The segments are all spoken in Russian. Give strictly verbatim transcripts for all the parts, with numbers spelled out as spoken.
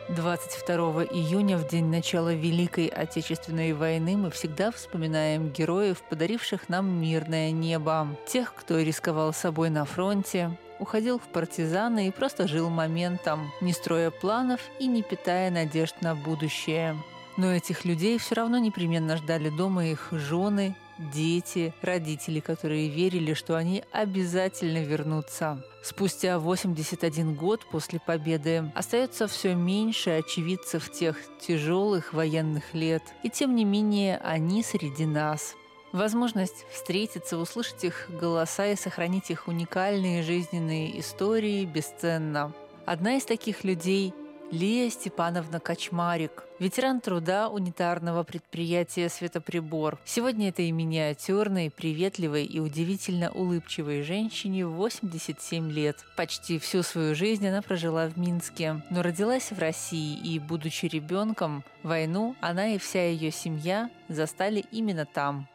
двадцать второго июня, в день начала Великой Отечественной войны, мы всегда вспоминаем героев, подаривших нам мирное небо. Тех, кто рисковал собой на фронте, уходил в партизаны и просто жил моментом, не строя планов и не питая надежд на будущее. Но этих людей все равно непременно ждали дома их жены, дети, родители, которые верили, что они обязательно вернутся. Спустя восемьдесят один год после победы остается все меньше очевидцев тех тяжелых военных лет, и тем не менее они среди нас. Возможность встретиться, услышать их голоса и сохранить их уникальные жизненные истории бесценна. Одна из таких людей – Лия Степановна Качмарик, ветеран труда унитарного предприятия «Светоприбор». Сегодня этой миниатюрной, приветливой и удивительно улыбчивой женщине восемьдесят семь лет. Почти всю свою жизнь она прожила в Минске, но родилась в России, и, будучи ребенком, войну она и вся ее семья застали именно там.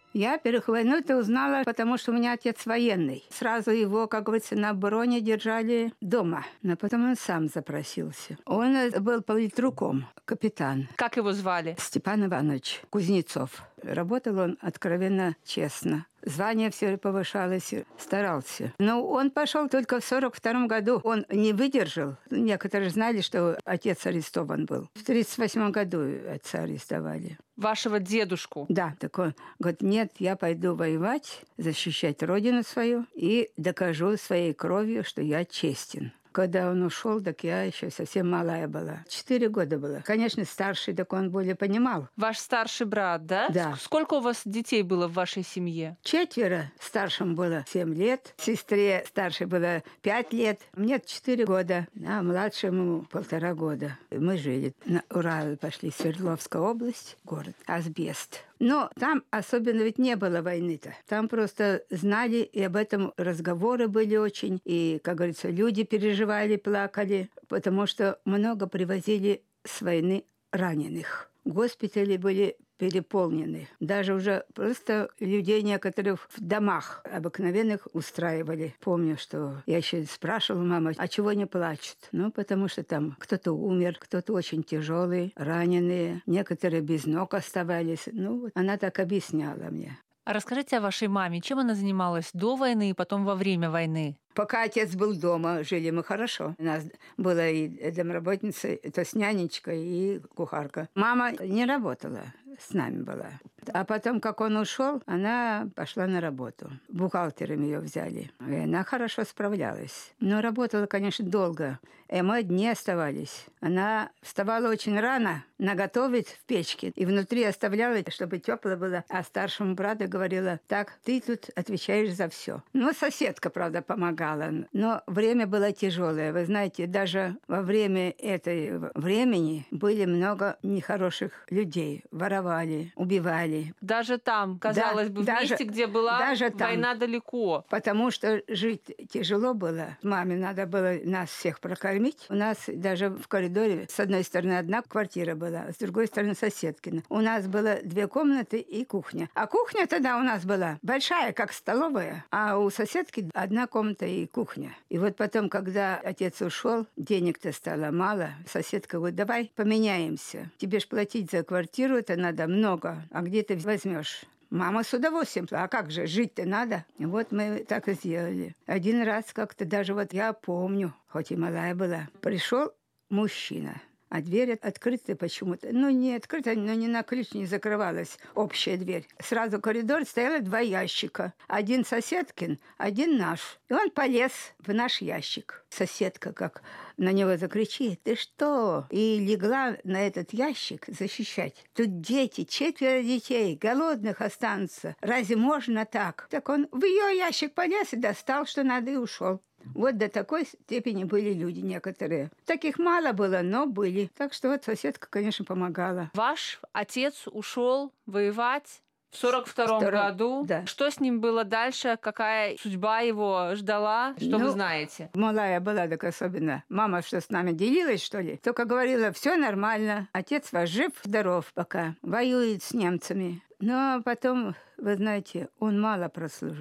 Я первых войну-то узнала, потому что у меня отец военный. Сразу его, как говорится, на обороне держали дома. Но потом он сам запросился. Он был политруком, капитан. Как его звали? Степан Иванович Кузнецов. Работал он откровенно честно. Звание все повышалось, старался. Но он пошел только в сорок втором году. Он не выдержал. Некоторые знали, что отец арестован был. В тридцать восьмом году отца арестовали. Вашего дедушку? Да. Так он говорит, нет, я пойду воевать, защищать родину свою и докажу своей кровью, что я честен. Когда он ушел, так я еще совсем малая была. Четыре года была. Конечно, старший, так он более понимал. Ваш старший брат, да? Да. Сколько у вас детей было в вашей семье? Четверо. Старшему было семь лет. Сестре старшей было пять лет. Мне четыре года. А младшему полтора года. Мы жили. На Урал пошли, Свердловская область, город Асбест. Но там особенно ведь не было войны-то. Там просто знали, и об этом разговоры были очень. И, как говорится, люди переживали, плакали, потому что много привозили с войны раненых. Госпитали были переполнены. Даже уже просто людей некоторых в домах обыкновенных устраивали. Помню, что я еще спрашивала маму, а чего не плачут? Ну, потому что там кто-то умер, кто-то очень тяжелый, раненые, некоторые без ног оставались. Ну, вот она так объясняла мне. А расскажите о вашей маме. Чем она занималась до войны и потом во время войны? Пока отец был дома, жили мы хорошо. У нас была и домработница, то есть нянечка и кухарка. Мама не работала, с нами была. А потом, как он ушел, она пошла на работу. Бухгалтером ее взяли. И она хорошо справлялась. Но работала, конечно, долго. И мы дни оставались. Она вставала очень рано, наготовить в печке. И внутри оставляла, чтобы тепло было. А старшему брату говорила, так, ты тут отвечаешь за все. Ну, соседка, правда, помогала. Но время было тяжелое. Вы знаете, даже во время этой времени были много нехороших людей. Воровали, убивали. Даже там, казалось да, бы, в даже, месте, где была даже война там, далеко. Потому что жить тяжело было. Маме надо было нас всех прокормить. У нас даже в коридоре с одной стороны одна квартира была, с другой стороны соседкина. У нас было две комнаты и кухня. А кухня тогда у нас была большая, как столовая, а у соседки одна комната и кухня. И вот потом, когда отец ушел, денег-то стало мало. Соседка говорит, давай поменяемся. Тебе ж платить за квартиру это надо много, а где ты возьмешь? Мама с удовольствием. А как же, жить-то надо. И вот мы так и сделали. Один раз как-то даже вот я помню, хоть и малая была, пришел мужчина. А дверь открыта почему-то. Ну, не открыта, но не на ключ не закрывалась общая дверь. Сразу в коридоре стояло два ящика. Один соседкин, один наш. И он полез в наш ящик. Соседка как на него закричит, ты что? И легла на этот ящик защищать. Тут дети, четверо детей, голодных останутся. Разве можно так? Так он в ее ящик полез и достал, что надо, и ушел. Вот до такой степени были люди некоторые. Таких мало было, но были. Так что вот соседка, конечно, помогала. Ваш отец ушел воевать в сорок втором году. Да. Что с ним было дальше? Какая судьба его ждала? Что ну, вы знаете? Малая была так особенно. Мама что с нами делилась, что ли? Только говорила, все нормально. Отец ваш жив-здоров пока. Воюет с немцами. Но потом, вы знаете, он мало прослужил.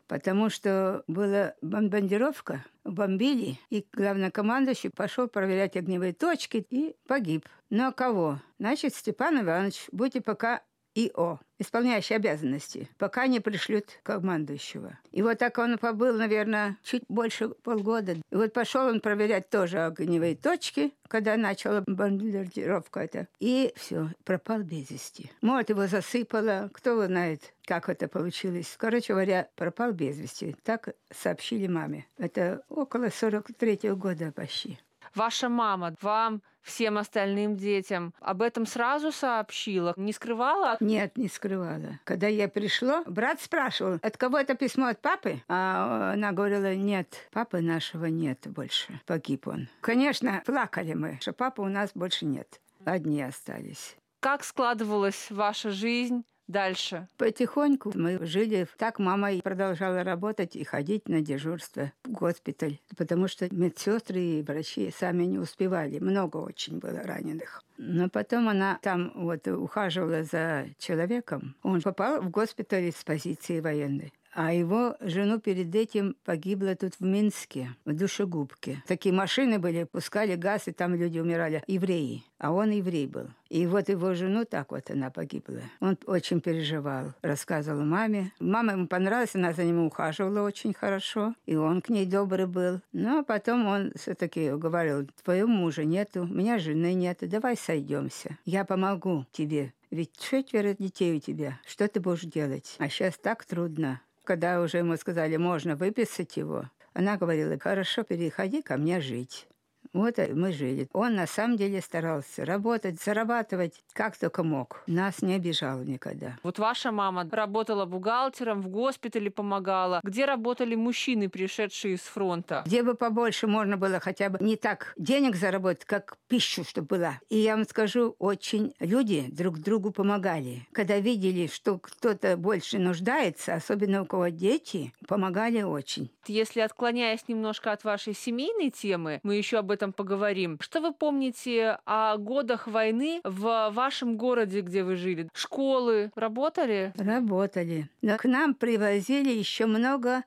потому что была бомбардировка, бомбили, и главнокомандующий пошел проверять огневые точки и погиб. Ну а кого? Значит, Степан Иванович, будьте пока ИО, исполняющий обязанности, пока не пришлют командующего. И вот так он побыл, наверное, чуть больше полгода. И вот пошел он проверять тоже огневые точки, когда начала бомбардировка эта. И все, пропал без вести. Может, его засыпало, кто его знает, как это получилось. Короче говоря, пропал без вести. Так сообщили маме. Это около сорок третьего года почти. Ваша мама вам, всем остальным детям об этом сразу сообщила? Не скрывала? Нет, не скрывала. Когда я пришла, брат спрашивал, от кого это письмо, от папы? А она говорила, нет, папы нашего нет больше. Погиб он. Конечно, плакали мы, что папы у нас больше нет. Одни остались. Как складывалась ваша жизнь дальше? Потихоньку мы жили. Так мама и продолжала работать и ходить на дежурство в госпиталь, потому что медсестры и врачи сами не успевали. Много очень было раненых. Но потом она там вот ухаживала за человеком. Он попал в госпиталь с позиции военной. А его жену перед этим погибла тут в Минске, в душегубке. Такие машины были, пускали газ, и там люди умирали. Евреи. А он еврей был. И вот его жену так вот она погибла. Он очень переживал, рассказывал маме. Мама ему понравилась, она за ним ухаживала очень хорошо. И он к ней добрый был. Но потом он все-таки говорил, твоего мужа нету, у меня жены нету, давай сойдемся. Я помогу тебе. Ведь четверо детей у тебя. Что ты будешь делать? А сейчас так трудно. Когда уже ему сказали, можно выписать его, она говорила, хорошо, переходи ко мне жить. Вот мы жили. Он на самом деле старался работать, зарабатывать, как только мог. Нас не обижал никогда. Вот ваша мама работала бухгалтером, в госпитале помогала. Где работали мужчины, пришедшие с фронта? Где бы побольше можно было хотя бы не так денег заработать, как пищу, чтобы была. И я вам скажу, очень люди друг другу помогали. Когда видели, что кто-то больше нуждается, особенно у кого дети, помогали очень. Если отклоняясь немножко от вашей семейной темы, мы еще об этом поговорим. Что вы помните о годах войны в вашем городе, где вы жили? Школы работали? Работали. Но к нам привозили еще много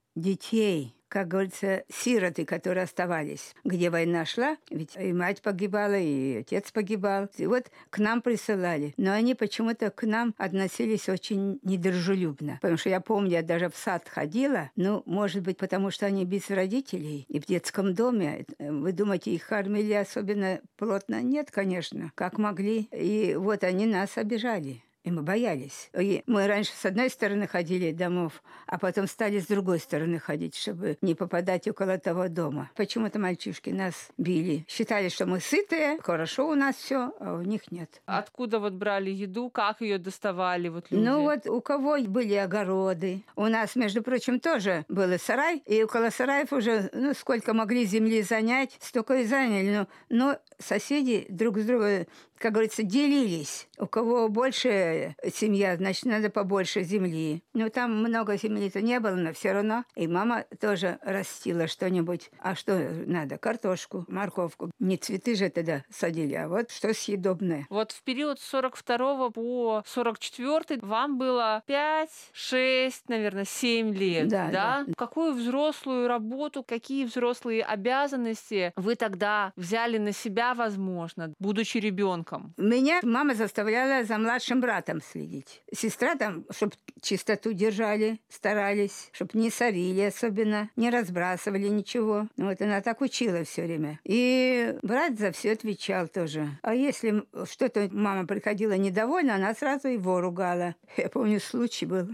детей, как говорится, сироты, которые оставались. Где война шла, ведь и мать погибала, и отец погибал. И вот к нам присылали. Но они почему-то к нам относились очень недружелюбно. Потому что я помню, я даже в сад ходила. Ну, может быть, потому что они без родителей и в детском доме. Вы думаете, их кормили особенно плотно? Нет, конечно. Как могли. И вот они нас обижали. И мы боялись. И мы раньше с одной стороны ходили домов, а потом стали с другой стороны ходить, чтобы не попадать около того дома. Почему-то мальчишки нас били. Считали, что мы сытые, хорошо у нас все, а у них нет. Откуда вот брали еду, как ее доставали вот люди? Ну вот у кого были огороды. У нас, между прочим, тоже был сарай, и около сараев уже, ну, сколько могли земли занять, столько и заняли. Но, но соседи друг с другом, как говорится, делились. У кого больше семья, значит, надо побольше земли. Но там много земли-то не было, но все равно. И мама тоже растила что-нибудь. А что надо? Картошку, морковку. Не цветы же тогда садили, а вот что съедобное. Вот в период с сорок второго по сорок четвёртый вам было пять, шесть, наверное, семь лет. Да, да? да. Какую взрослую работу, какие взрослые обязанности вы тогда взяли на себя, возможно, будучи ребенком? Меня мама заставляла за младшим братом следить. Сестра там, чтобы чистоту держали, старались, чтобы не сорили особенно, не разбрасывали ничего. Вот она так учила все время. И брат за все отвечал тоже. А если что-то мама приходила недовольна, она сразу его ругала. Я помню, случай был.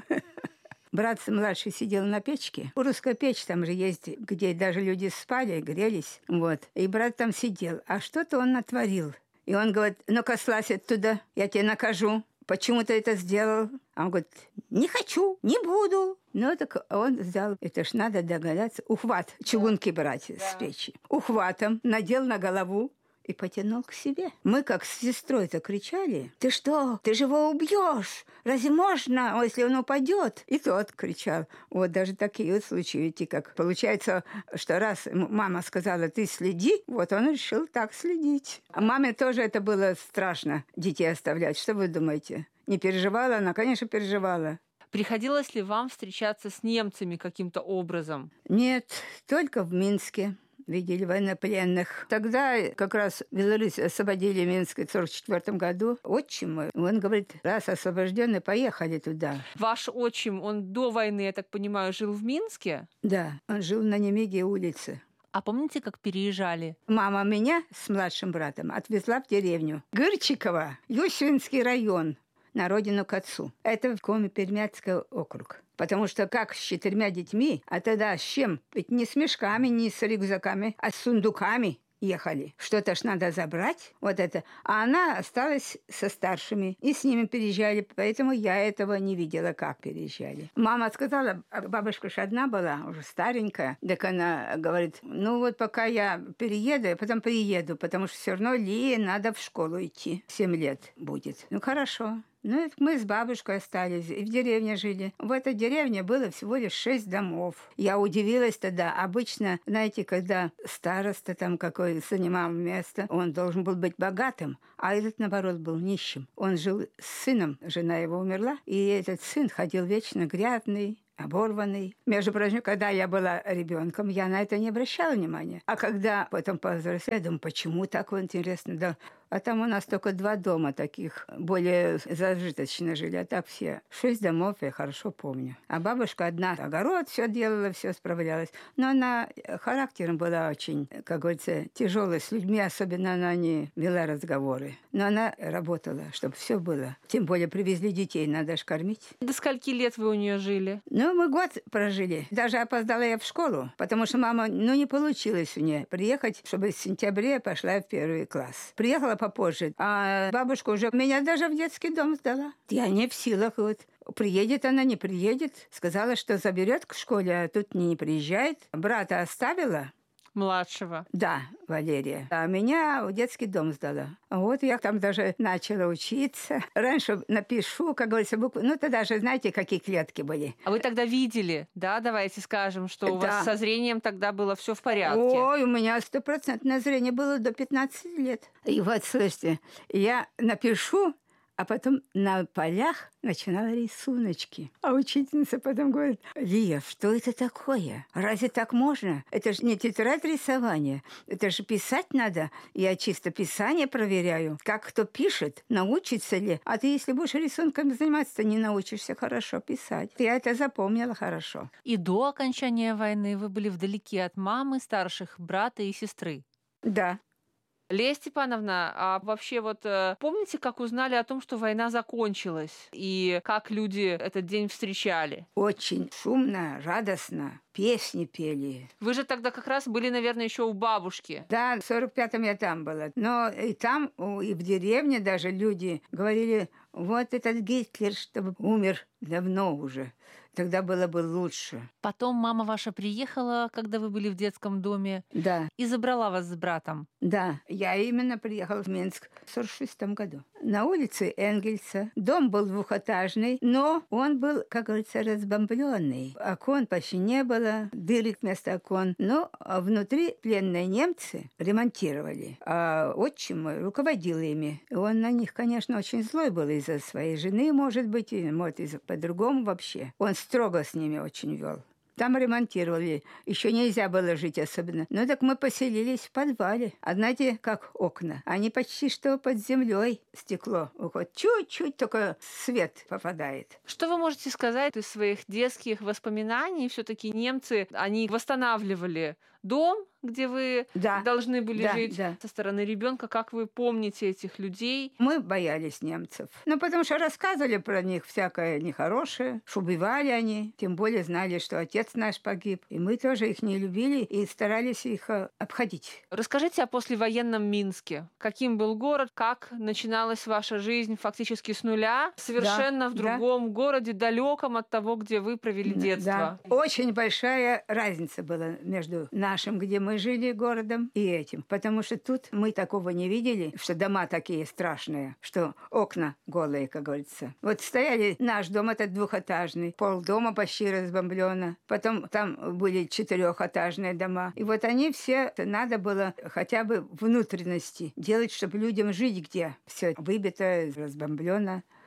Брат младший сидел на печке. Русская печь там же есть, где даже люди спали, грелись. Вот. И брат там сидел. А что-то он натворил. И он говорит, ну-ка, слазь оттуда, я тебя накажу. Почему ты это сделал? А он говорит, не хочу, не буду. Ну, так он взял, это ж надо догадаться, ухват, чугунки брать да. с печи. Ухватом надел на голову и потянул к себе. Мы как с сестрой-то кричали, ты что, ты же его убьешь? Разве можно, если он упадет? И тот кричал. Вот даже такие вот случаи, видите, как получается, что раз мама сказала, ты следи, вот он решил так следить. А маме тоже это было страшно, детей оставлять. Что вы думаете? Не переживала она? Конечно, переживала. Приходилось ли вам встречаться с немцами каким-то образом? Нет, только в Минске видели военнопленных. Тогда как раз Беларусь освободили Минск в сорок четвёртом году. Отчим мой, он говорит, раз освобожденные, поехали туда. Ваш отчим, он до войны, я так понимаю, жил в Минске? Да, он жил на Немиге улице. А помните, как переезжали? Мама меня с младшим братом отвезла в деревню Гырчиково, Юсвинский район, на родину к отцу. Это в Коми-Пермяцкий округ. Потому что как с четырьмя детьми, а тогда с чем? Ведь не с мешками, не с рюкзаками, а с сундуками ехали. Что-то ж надо забрать, вот это. А она осталась со старшими, и с ними переезжали, поэтому я этого не видела, как переезжали. Мама сказала, бабушка ж одна была, уже старенькая, так она говорит, ну вот пока я перееду, я потом приеду, потому что все равно Лии надо в школу идти, семь лет будет. Ну хорошо. Ну, и мы с бабушкой остались, и в деревне жили. В этой деревне было всего лишь шесть домов. Я удивилась тогда. Обычно, знаете, когда староста там какой занимал место, он должен был быть богатым, а этот, наоборот, был нищим. Он жил с сыном, жена его умерла, и этот сын ходил вечно грязный, оборванный. Между прочим, когда я была ребенком, я на это не обращала внимания. А когда потом повзрослела, я думаю, почему так вот интересно? Да. А там у нас только два дома таких, более зажиточно жили, а так все. Шесть домов я хорошо помню. А бабушка одна огород все делала, все справлялась. Но она характером была очень, как говорится, тяжелой с людьми, особенно она не вела разговоры. Но она работала, чтобы все было. Тем более привезли детей, надо ж кормить. До скольки лет вы у нее жили? Ну, мы год прожили. Даже опоздала я в школу, потому что мама, ну, не получилось у нее приехать, чтобы в сентябре пошла в первый класс. Приехала попозже, а бабушка уже меня даже в детский дом сдала. Я не в силах, вот. Приедет она, не приедет. Сказала, что заберет к школе, а тут не приезжает. Брата оставила. Младшего. Да, Валерия. А меня в детский дом сдала. Вот я там даже начала учиться. Раньше напишу, как говорится, буквы. Ну, тогда же знаете, какие клетки были. А вы тогда видели, да, давайте скажем, что у Да. вас со зрением тогда было все в порядке? Ой, у меня стопроцентное зрение было до пятнадцати лет. И вот, слушайте, я напишу, а потом на полях начинала рисуночки. А учительница потом говорит, Лия, что это такое? Разве так можно? Это же не тетрадь рисования. Это же писать надо. Я чисто писание проверяю. Как кто пишет, научится ли. А ты, если будешь рисунками заниматься, то не научишься хорошо писать. Я это запомнила хорошо. И до окончания войны вы были вдалеке от мамы, старших брата и сестры? Да. Лея Степановна, а вообще вот э, помните, как узнали о том, что война закончилась? И как люди этот день встречали? Очень шумно, радостно. Песни пели. Вы же тогда как раз были, наверное, еще у бабушки. Да, в сорок пятом я там была. Но и там, и в деревне даже люди говорили, вот этот Гитлер, чтобы умер давно уже. Тогда было бы лучше. Потом мама ваша приехала, когда вы были в детском доме, Да, и забрала вас с братом. да. Я именно приехала в Минск в сорок шестом году. На улице Энгельса. Дом был двухэтажный, но он был, как говорится, разбомбленный. Окон почти не было, дырок вместо окон. Но внутри пленные немцы ремонтировали. А отчим мой руководил ими. И он на них, конечно, очень злой был из-за своей жены, может быть, и может, из-за по-другому вообще. Он строго с ними очень вел. Там ремонтировали. Еще нельзя было жить особенно. Ну так мы поселились в подвале. А знаете, как окна? Они почти что под землей стекло уходит. Чуть-чуть только свет попадает. Что вы можете сказать из своих детских воспоминаний? Все-таки немцы, они восстанавливали дом, где вы Да. должны были Да, жить да. со стороны ребенка. Как вы помните этих людей? Мы боялись немцев. Ну, потому что рассказывали про них всякое нехорошее, что убивали они. Тем более знали, что отец наш погиб. И мы тоже их не любили и старались их э, обходить. Расскажите о послевоенном Минске. Каким был город? Как начиналась ваша жизнь фактически с нуля? Совершенно Да, в другом да. городе, далеком от того, где вы провели детство. Да. Очень большая разница была между нашим, где мы жили, городом, и этим. Потому что тут мы такого не видели, что дома такие страшные, что окна голые, как говорится. Вот стояли, наш дом этот двухэтажный, полдома почти разбомблено. Потом там были четырехэтажные дома. И вот они все, надо было хотя бы внутренности делать, чтобы людям жить где. Все выбито, разбомблено.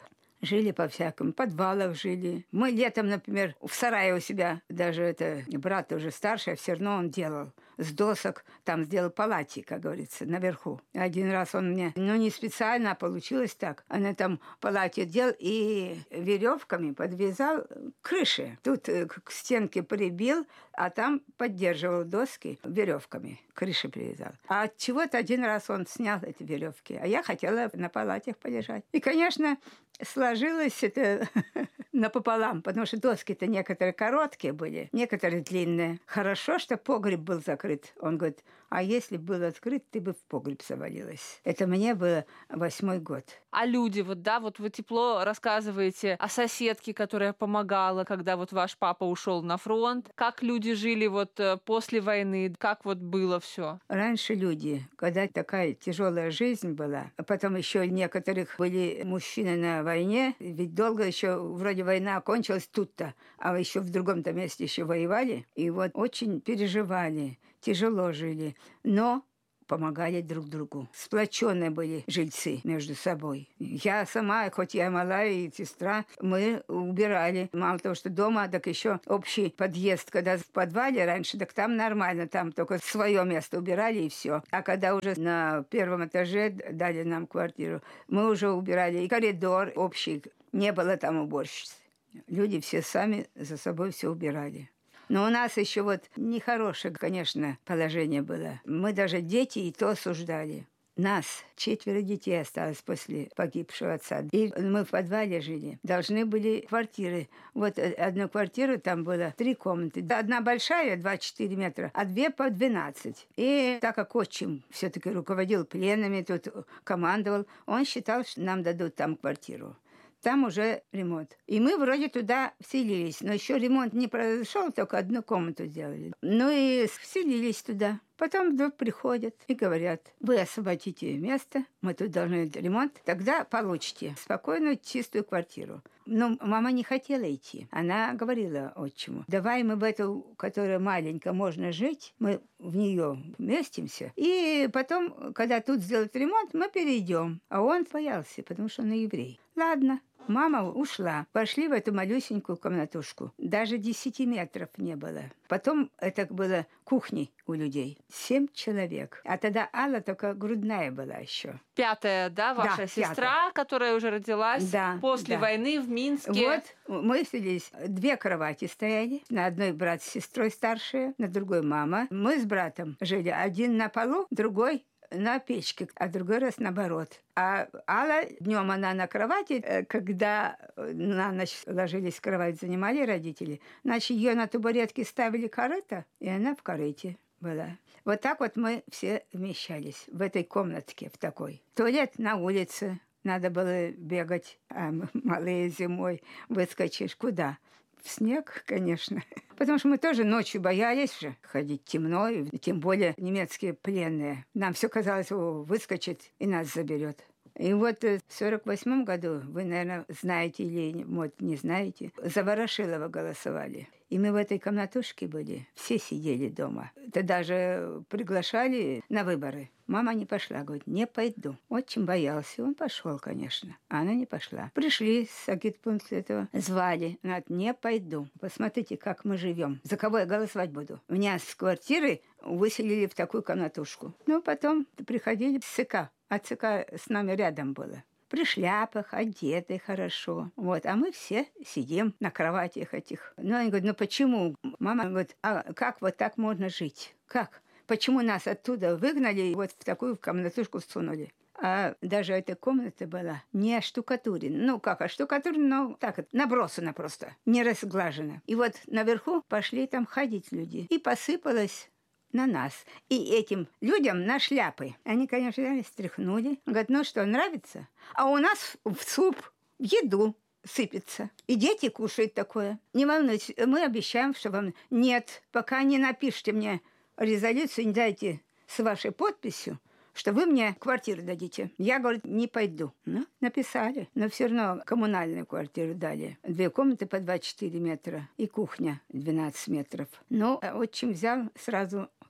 Жили по-всякому, в подвалах жили. Мы летом, например, в сарае у себя, даже это брат уже старший, а все равно он делал с досок, там сделал палати, как говорится, наверху. Один раз он мне, ну не специально, а получилось так. Он там палати делал и веревками подвязал к крыше. Тут к стенке прибил, а там поддерживал доски веревками, к крыше привязал. А от чего-то один раз он снял эти веревки, а я хотела на палатях полежать. И, конечно, сложилось это напополам, потому что доски-то некоторые короткие были, некоторые длинные. Хорошо, что погреб был закрыт. Он говорит, а если был открыт, ты бы в погреб завалилась. Это мне было восьмой год. А люди, вот да, вот вы тепло рассказываете о соседке, которая помогала, когда вот ваш папа ушел на фронт. Как люди жили вот после войны, как вот было все? Раньше люди, когда такая тяжелая жизнь была, а потом еще некоторых были мужчины на войне, ведь долго еще вроде война окончилась тут-то, а еще в другом-то месте еще воевали, и вот очень переживали, тяжело жили, но помогали друг другу. Сплоченные были жильцы между собой. Я сама, хоть я малая и сестра, мы убирали. Мало того, что дома, так еще общий подъезд, когда в подвале раньше, так там нормально, там только свое место убирали и все. А когда уже на первом этаже дали нам квартиру, мы уже убирали и коридор общий. Не было там уборщицы. Люди все сами за собой все убирали. Но у нас еще вот нехорошее, конечно, положение было. Мы даже дети и то осуждали. Нас четверо детей осталось после погибшего отца. И мы в подвале жили. Должны были квартиры. Вот одну квартиру, там было три комнаты. Одна большая, двадцать четыре метра, а две по двенадцать. И так как отчим все-таки руководил пленами, тут командовал, он считал, что нам дадут там квартиру. Там уже ремонт. И мы вроде туда вселились. Но еще ремонт не произошел, только одну комнату сделали. Ну и вселились туда. Потом вдруг приходят и говорят, вы освободите место, мы тут должны ремонт, тогда получите спокойную чистую квартиру. Но мама не хотела идти. Она говорила отчиму, давай мы в эту, которая маленькая, можно жить, мы в нее вместимся. И потом, когда тут сделают ремонт, мы перейдем. А он боялся, потому что он еврей. Ладно. Мама ушла. Пошли в эту малюсенькую комнатушку. Даже десяти метров не было. Потом это было кухней у людей. Семь человек. А тогда Алла только грудная была еще. Пятая, да, ваша да, сестра, пятая. Которая уже родилась да, после да. войны в Минске. Вот мы селись. Две кровати стояли. На одной брат с сестрой старшая, на другой мама. Мы с братом жили. Один на полу, другой на печке, а другой раз наоборот. А Алла, днем она на кровати, когда на ночь ложились в кровать, занимали родители, значит, ее на табуретке ставили корыто, и она в корыте была. Вот так вот мы все вмещались в этой комнатке, в такой. Туалет на улице, надо было бегать, а малые зимой выскочишь. Куда? В снег, конечно. Потому что мы тоже ночью боялись же ходить темно, и тем более немецкие пленные. Нам все казалось, о, выскочит и нас заберет. И вот в сорок восьмом году, вы, наверное, знаете или, может, не знаете, за Ворошилова голосовали. И мы в этой комнатушке были, все сидели дома. Это даже приглашали на выборы. Мама не пошла, говорит, не пойду. Отчим боялся, он пошел, конечно. А она не пошла. Пришли с агитпункта этого, звали. Она говорит, не пойду. Посмотрите, как мы живем. За кого я голосовать буду? Меня с квартиры выселили в такую комнатушку. Ну, потом приходили с ЦК. А ЦК с нами рядом было. При шляпах, одеты хорошо. Вот. А мы все сидим на кроватях этих. Ну, они говорят, ну почему? Мама говорит, а как вот так можно жить? Как? Почему нас оттуда выгнали и вот в такую комнатушку всунули? А даже эта комната была не оштукатурена. Ну, как оштукатурена, но так, набросана просто, не разглажена. И вот наверху пошли там ходить люди. И посыпалось на нас. И этим людям на шляпы. Они, конечно, взяли, стряхнули. Говорят, ну что, нравится? А у нас в суп, в еду сыпется. И дети кушают такое. Не волнуйтесь, мы обещаем, что вам нет, пока не напишите мне резолюцию, не дайте с вашей подписью, что вы мне квартиру дадите. Я, говорит, не пойду. Ну, написали. Но все равно коммунальную квартиру дали. Две комнаты по двадцать четыре метра и кухня двенадцать метров. Но отчим взял сразу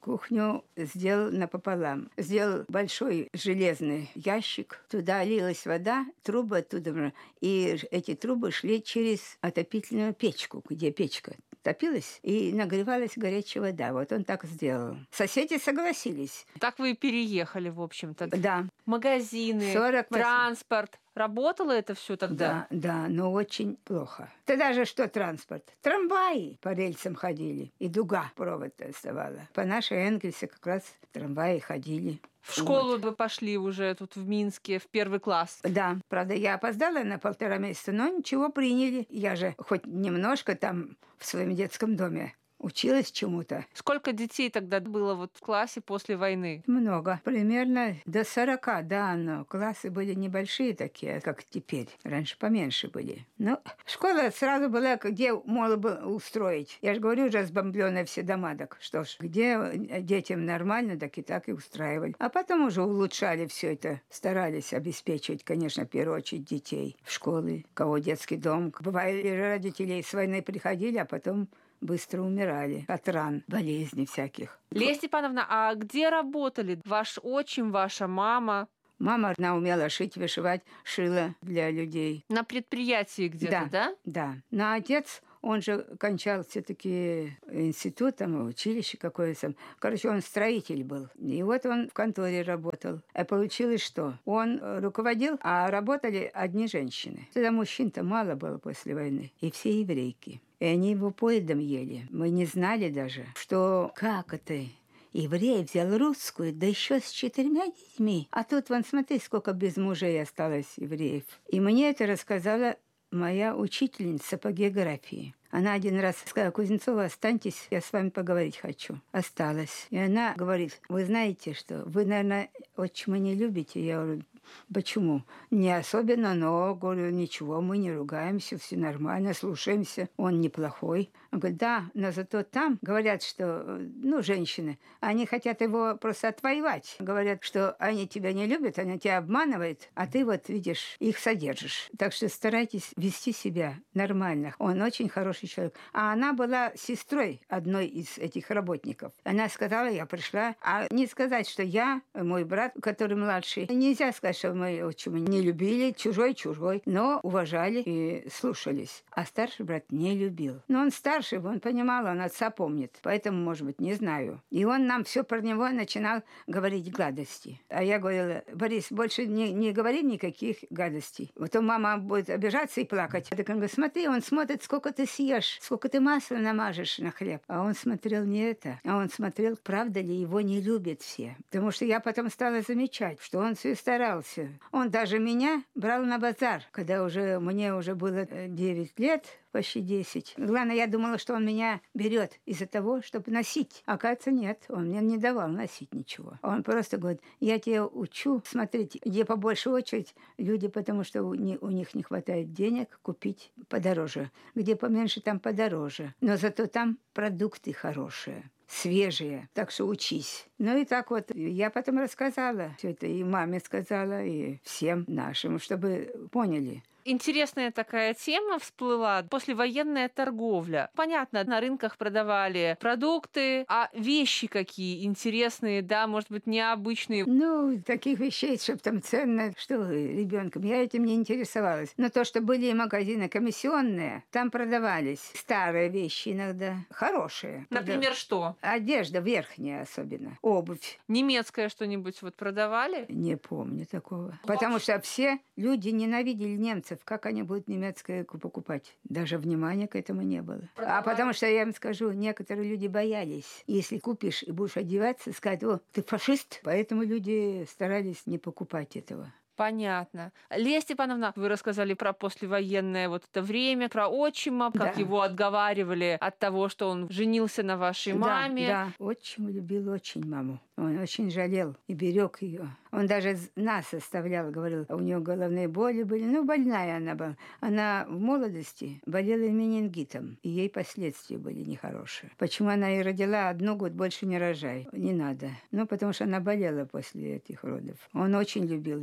Кухню сделал напополам. Сделал большой железный ящик. Туда лилась вода, трубы оттуда. И эти трубы шли через отопительную печку, где печка топилась, и нагревалась горячая вода. Вот он так сделал. Соседи согласились. Так вы и переехали, в общем-то. Да. Магазины, сорок восемь транспорт. Работало это все тогда? Да, да, но очень плохо. Тогда же что транспорт? Трамваи по рельсам ходили, и дуга провод оставала. По нашей Энгельсе как раз трамваи ходили. В школу Вот. вы пошли уже тут в Минске, в первый класс? Да, правда, я опоздала на полтора месяца, но ничего, приняли. Я же хоть немножко там в своем детском доме училась чему-то. Сколько детей тогда было вот в классе после войны? Много. Примерно до сорока, да, но классы были небольшие такие, как теперь. Раньше поменьше были. Но школа сразу была, где можно было устроить. Я же говорю, уже разбомбленные все дома, так что ж, где детям нормально, так и так и устраивали. А потом уже улучшали все это. Старались обеспечивать, конечно, в первую очередь детей в школы, у кого детский дом. Бывали родители с войны приходили, а потом быстро умирали от ран, болезней всяких. Лея Степановна, а где работали ваш отчим, ваша мама? Мама, она умела шить, вышивать, шила для людей. На предприятии где-то, да? Да, да. Но отец, он же кончал все-таки институт, там, училище какое-то. Короче, он строитель был. И вот он в конторе работал. А получилось что? Он руководил, а работали одни женщины. Тогда мужчин-то мало было после войны. И все еврейки. И они его поедом ели. Мы не знали даже, что как это... Еврей взял русскую, да еще с четырьмя детьми. А тут, вон, смотри, сколько без мужей осталось евреев. И мне это рассказала моя учительница по географии. Она один раз сказала: Кузнецова, останьтесь, я с вами поговорить хочу. Осталась. И она говорит: вы знаете, что вы, наверное, отчима не любите? Я говорю: почему? Не особенно, но, говорю, ничего, мы не ругаемся, все нормально, слушаемся, он неплохой. Он говорит: да, но зато там говорят, что, ну, женщины, они хотят его просто отвоевать. Говорят, что они тебя не любят, они тебя обманывают, а ты вот, видишь, их содержишь. Так что старайтесь вести себя нормально. Он очень хороший человек. А она была сестрой одной из этих работников. Она сказала: я пришла, а не сказать, что я, мой брат, который младший, нельзя сказать, что мы отчима не любили, чужой-чужой, но уважали и слушались. А старший брат не любил. Но он старший, он понимал, он отца помнит. Поэтому, может быть, не знаю. И он нам все про него начинал говорить гадости. А я говорила: Борис, больше не, не говори никаких гадостей. Потом мама будет обижаться и плакать. Так он говорит: смотри, он смотрит, сколько ты съешь, сколько ты масла намажешь на хлеб. А он смотрел не это, а он смотрел, правда ли его не любят все. Потому что я потом стала замечать, что он все старался. Он даже меня брал на базар, когда уже мне уже было девять лет, почти десять. Главное, я думала, что он меня берет из-за того, чтобы носить. Оказывается, нет, он мне не давал носить ничего. Он просто говорит: я тебя учу смотреть, где побольше очередь люди, потому что у, не, у них не хватает денег купить подороже. Где поменьше, там подороже. Но зато там продукты хорошие, свежие, так что учись. Ну и так вот, я потом рассказала все это, и маме сказала, и всем нашим, чтобы поняли. Интересная такая тема всплыла. Послевоенная торговля. Понятно, на рынках продавали продукты, а вещи какие интересные, да, может быть, необычные. Ну, таких вещей, чтобы там ценно, что ребенком, я этим не интересовалась. Но то, что были магазины комиссионные, там продавались старые вещи иногда, хорошие. Например, что? Одежда верхняя особенно, обувь. Немецкое что-нибудь вот продавали? Не помню такого. Потому что все люди ненавидели немцев. Как они будут немецкое покупать? Даже внимания к этому не было. Продавали. А потому что, я вам скажу, некоторые люди боялись. Если купишь и будешь одеваться, сказать: о, ты фашист. Поэтому люди старались не покупать этого. Понятно. Лея Степановна, вы рассказали про послевоенное вот это время, про отчима, как да. его отговаривали от того, что он женился на вашей маме. Да, да. Отчим любил очень маму. Он очень жалел и берег ее. Он даже нас оставлял, говорил, у нее головные боли были. Ну, больная она была. Она в молодости болела менингитом, и ей последствия были нехорошие. Почему она и родила одну, год больше не рожай. Не надо. Ну, потому что она болела после этих родов. Он очень любил ее.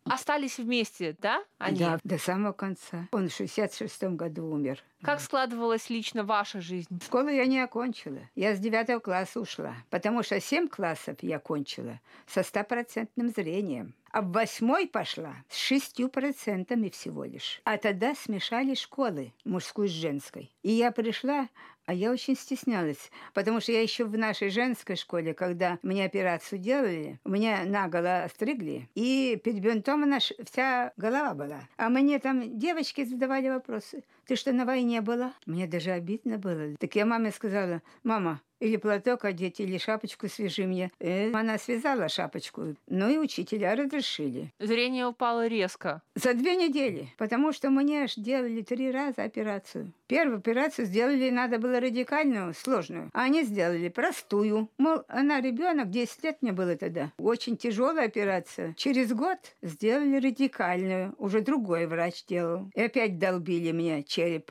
Остались вместе, да, они? Да, до самого конца. Он в шестьдесят шестом году умер. Как складывалась лично ваша жизнь? Школу я не окончила. Я с девятого класса ушла, потому что семь классов я окончила со стопроцентным зрением. А в восьмой пошла с шестью процентами всего лишь. А тогда смешали школы, мужскую с женской. И я пришла, а я очень стеснялась, потому что я еще в нашей женской школе, когда мне операцию делали, у меня наголо остригли, и перебинтована вся голова была. А мне там девочки задавали вопросы. Ты что, на войне была? Мне даже обидно было. Так я маме сказала: мама, или платок одеть, или шапочку свяжи мне. И она связала шапочку. Ну и учителя разрешили. Зрение упало резко. За две недели. Потому что мне аж делали три раза операцию. Первую операцию сделали, надо было радикальную, сложную. А они сделали простую. Мол, она ребенок, десять лет мне было тогда. Очень тяжелая операция. Через год сделали радикальную. Уже другой врач делал. И опять долбили мне череп.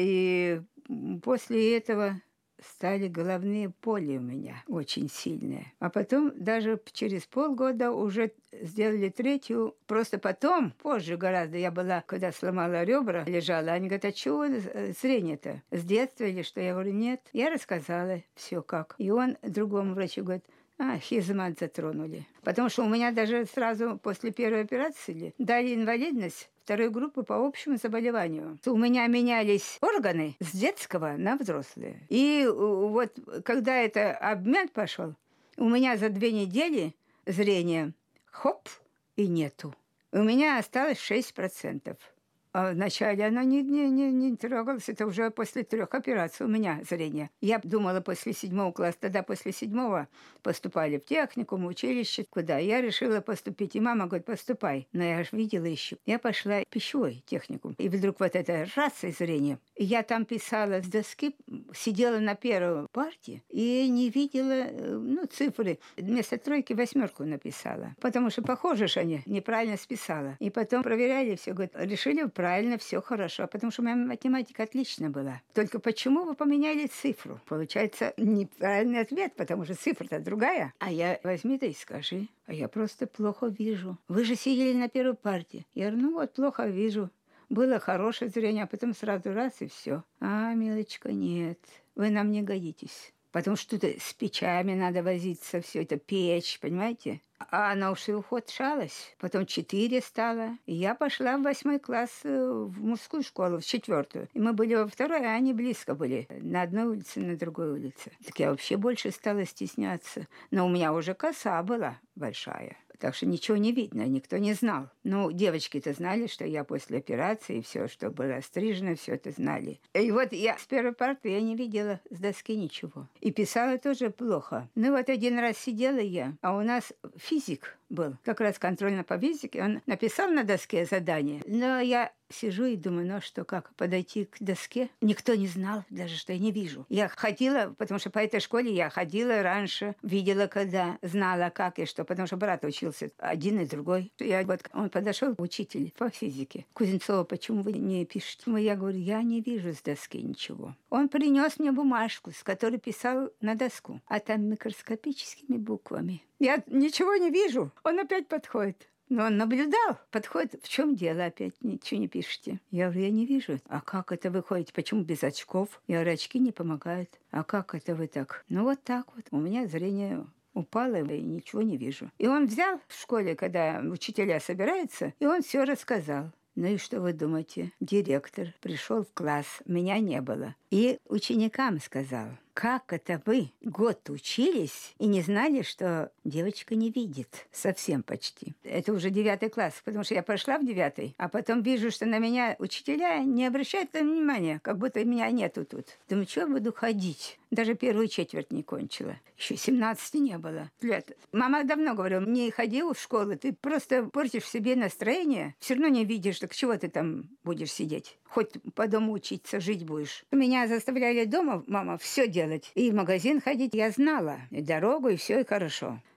И после этого стали головные боли у меня очень сильные. А потом даже через полгода уже сделали третью. Просто потом, позже гораздо, я была, когда сломала ребра, лежала, они говорят: а чего зрение-то? С детства или что? Я говорю: нет. Я рассказала все как. И он другому врачу говорит: а, хизмат затронули. Потому что у меня даже сразу после первой операции дали инвалидность второй группы по общему заболеванию. У меня менялись органы с детского на взрослые. И вот когда это обмен пошел, у меня за две недели зрение хоп и нету. У меня осталось шесть процентов. А вначале оно не, не, не, не трогалось. Это уже после трех операций у меня зрение. Я думала после седьмого класса. Тогда после седьмого поступали в техникум, в училище. Куда? Я решила поступить. И мама говорит: поступай. Но я же видела еще. Я пошла в пищевой техникум. И вдруг вот это раз и зрение. И я там писала с доски, сидела на первой партии и не видела, ну, цифры. Вместо тройки восьмерку написала. Потому что похоже, что они неправильно списала. И потом проверяли все. Говорят: решили правильно, все хорошо. Потому что у меня математика отлично была. Только почему вы поменяли цифру? Получается неправильный ответ, потому что цифра-то другая. А я: возьми да и скажи. А я просто плохо вижу. Вы же сидели на первой партии. Я говорю: ну вот, плохо вижу. Было хорошее зрение, а потом сразу раз и все. А, милочка, нет, вы нам не годитесь. Потому что тут с печами надо возиться, все это печь, понимаете? А она уж и ухудшалась. Потом четыре стало. И я пошла в восьмой класс в мужскую школу, в четвертую. И мы были во второй, а они близко были. На одной улице, на другой улице. Так я вообще больше стала стесняться. Но у меня уже коса была большая. Так что ничего не видно, никто не знал. Ну, девочки-то знали, что я после операции, все, что было острижено, все это знали. И вот я с первой парты я не видела с доски ничего. И писала тоже плохо. Ну, вот один раз сидела я, а у нас физик был, как раз контрольно по физике. Он написал на доске задание, но я сижу и думаю: ну что, как подойти к доске? Никто не знал даже, что я не вижу. Я ходила, потому что по этой школе я ходила раньше, видела, когда знала, как и что, потому что брат учился один и другой. Я, вот, он подошел, учитель по физике: Кузнецова, почему вы не пишете? Я говорю: я не вижу с доски ничего. Он принес мне бумажку, с которой писал на доску, а там микроскопическими буквами. Я ничего не вижу. Он опять подходит. Но он наблюдал, подходит: в чем дело, опять ничего не пишете? Я говорю: я не вижу. А как это вы ходите? Почему без очков? Я говорю: очки не помогают. А как это вы так? Ну вот так вот. У меня зрение упало, и ничего не вижу. И он взял в школе, когда учителя собираются, и он все рассказал. Ну и что вы думаете? Директор пришел в класс, меня не было. И ученикам сказал: как это вы год учились и не знали, что девочка не видит? Совсем почти. Это уже девятый класс, потому что я пошла в девятый, а потом вижу, что на меня учителя не обращают внимания, как будто меня нету тут. Думаю: что я буду ходить? Даже первую четверть не кончила. Еще семнадцати не было лет. Мама давно говорила: не ходи в школу, ты просто портишь себе настроение, все равно не видишь, так чего ты там будешь сидеть? Хоть по дому учиться, жить будешь. Меня заставляли дома, мама, все делать. И в магазин ходить я знала. И дорогу, и все, и хорошо.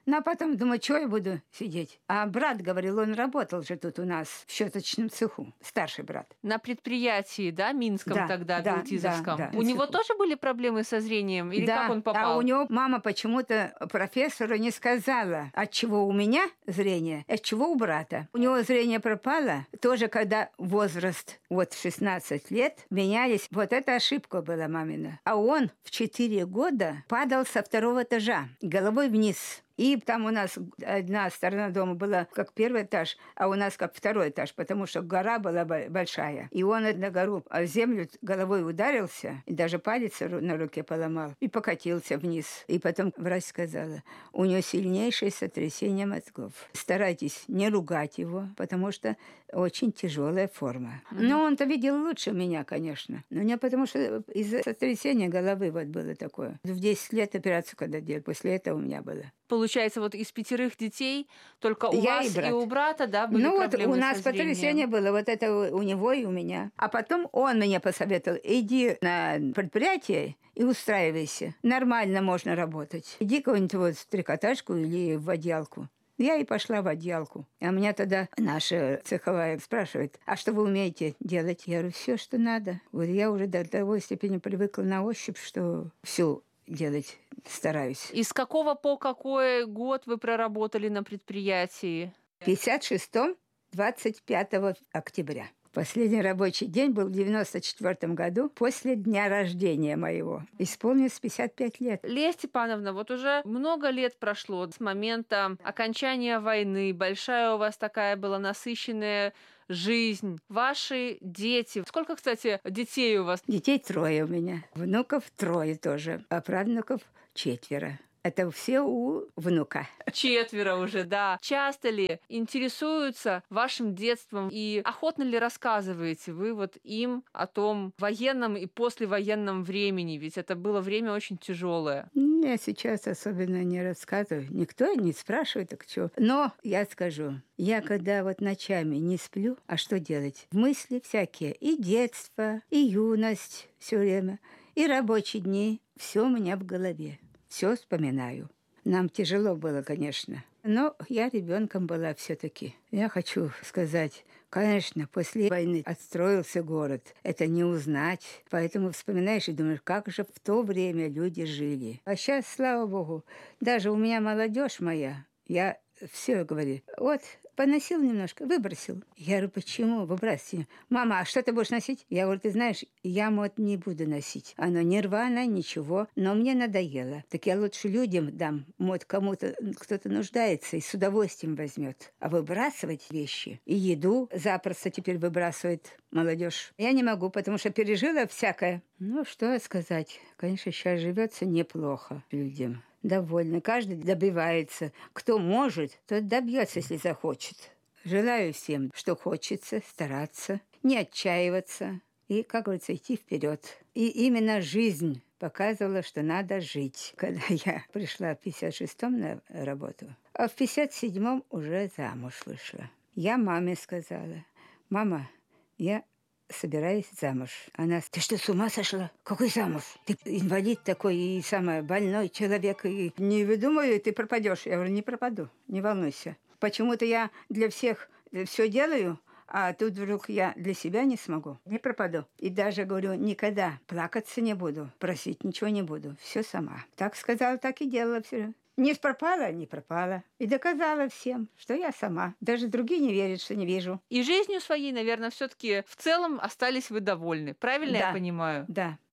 Ну, а потом думаю, что я буду сидеть? А брат говорил, он работал же тут у нас в щеточном цеху, старший брат. На предприятии, да, Минском Да, тогда, да, Белтизовском? да, да. У него тоже были проблемы со зрением? Или да, как он попал? А у него мама почему-то профессору не сказала, от чего у меня зрение, от чего у брата. У него зрение пропало, тоже когда возраст, вот в шестнадцать лет, менялись. Вот эта ошибка была мамина. А он в четыре года падал со второго этажа головой вниз. И там у нас одна сторона дома была как первый этаж, а у нас как второй этаж, потому что гора была большая. И он на гору, а в землю головой ударился, и даже палец на руке поломал, и покатился вниз. И потом врач сказала, у него сильнейшее сотрясение мозгов. Старайтесь не ругать его, потому что очень тяжелая форма. Mm-hmm. Но он-то видел лучше меня, конечно. Но не потому что из-за сотрясения головы вот было такое. В десять лет операцию когда делали, после этого у меня было. Получается, вот из пятерых детей только у Я вас и, и у брата, да, были ну, проблемы вот у нас со зрением? потрясение было, вот это у него и у меня. А потом он мне посоветовал, иди на предприятие и устраивайся. Нормально можно работать. Иди кого-нибудь вот в трикотажку или в отделку. Я и пошла в отделку. А меня тогда наша цеховая спрашивает, а что вы умеете делать? Я говорю, все, что надо. Вот я уже до того степени привыкла на ощупь, что все делать стараюсь. И с какого по какой год вы проработали на предприятии? В пятьдесят шестом, двадцать пятого октября. Последний рабочий день был в девяносто четвёртом году, после дня рождения моего. Исполнилось пятьдесят пять лет. Лея Степановна, вот уже много лет прошло с момента окончания войны. Большая у вас такая была насыщенная жизнь. Ваши дети. Сколько, кстати, детей у вас? Детей трое у меня. Внуков трое тоже. А правнуков четверо. Это все у внука. Четверо уже, да. Часто ли интересуются вашим детством и охотно ли рассказываете вы вот им о том военном и послевоенном времени? Ведь это было время очень тяжелое. Я сейчас особенно не рассказываю. Никто не спрашивает, так что. Но я скажу, я когда вот ночами не сплю, а что делать? Мысли всякие. И детство, и юность все время, и рабочие дни. Все у меня в голове. Все вспоминаю. Нам тяжело было, конечно. Но я ребенком была все-таки. Я хочу сказать, конечно, после войны отстроился город. Это не узнать. Поэтому вспоминаешь и думаешь, как же в то время люди жили. А сейчас, слава богу, даже у меня молодежь моя, я все говорю, вот, поносил немножко, выбросил. Я говорю, почему выбрасывать? Мама, а что ты будешь носить? Я говорю, ты знаешь, я мод не буду носить. Оно не рвано, ничего, но мне надоело. Так я лучше людям дам. Мод кому-то, кто-то нуждается и с удовольствием возьмет. А выбрасывать вещи и еду запросто теперь выбрасывает молодежь. Я не могу, потому что пережила всякое. Ну, что сказать. Конечно, сейчас живется неплохо людям. Довольны. Каждый добивается. Кто может, тот добьется, если захочет. Желаю всем, что хочется, стараться, не отчаиваться и, как говорится, идти вперед. И именно жизнь показывала, что надо жить. Когда я пришла в пятьдесят шестом на работу, а в пятьдесят седьмом уже замуж вышла. Я маме сказала, мама, я собираюсь замуж. Она, ты что, с ума сошла? Какой замуж? Ты инвалид такой и самый больной человек. И не выдумывай, ты пропадешь. Я говорю, не пропаду, не волнуйся. Почему-то я для всех все делаю, а тут вдруг я для себя не смогу. Не пропаду. И даже, говорю, никогда плакаться не буду, просить ничего не буду. Все сама. Так сказала, так и делала все. Не пропала, не пропала. И доказала всем, что я сама. Даже другие не верят, что не вижу. И жизнью своей, наверное, все-таки в целом остались вы довольны. Правильно да, я понимаю? Да.